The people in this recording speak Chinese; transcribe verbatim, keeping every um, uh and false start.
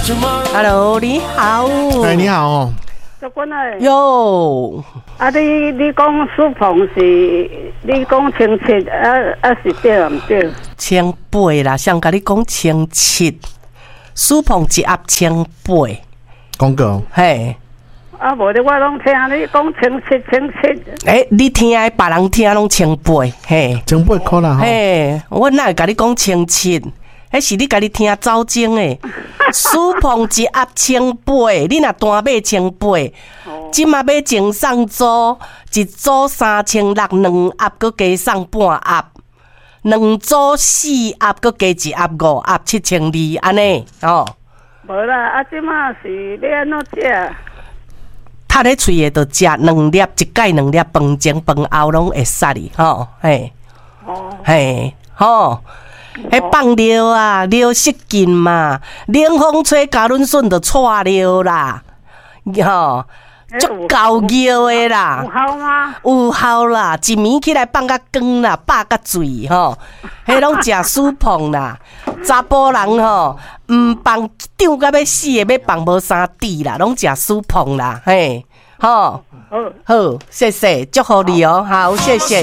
Hello， 你好。 哎，你好哦。 做官诶。 哟。 啊，你你讲苏鹏是，你讲清七啊啊是对啊，唔对？ 千八啦，想甲你讲千七，苏鹏一盒千八。 讲过。 嘿。 啊，无咧，我拢听你讲千七千七。 诶、欸，你听的，别人听拢千八，嘿。 千八块啦。 嘿，我哪会甲你讲千七？迄是你家己听走精诶，苏鹏一盒千八，你若单买千八，即马要净送组，一组三千六，两盒搁加送半盒，两组四盒搁加一盒五盒七千二，安尼哦。 无啦，啊，即马是要安怎食？ 拍咧喙诶，着食两粒，一盖两粒，饭前饭后拢会使哩，吼，嘿， 哦， 嘿，吼。迄放尿啊，尿失禁嘛，冷风吹加仑笋就错尿啦，吼，足够尿的啦。 有效吗？ 有效啦，一暝起来放甲光啦，饱甲醉吼，迄拢食苏鹏啦。查甫人吼，毋放张甲要死的，要放无三滴啦，拢食苏鹏啦，嘿，吼，好，好，谢谢，祝福你哦，好，谢谢。